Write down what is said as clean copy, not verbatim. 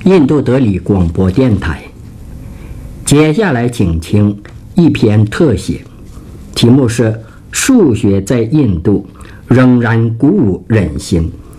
印度德里广播电台。接下来请听一篇特写，题目是《数学在印度仍然鼓舞人心》。